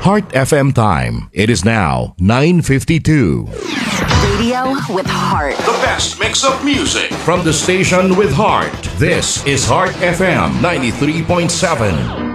Heart FM time. It is now 9:52. Radio with heart. The best mix of music from the station with heart. This is Heart FM 93.7.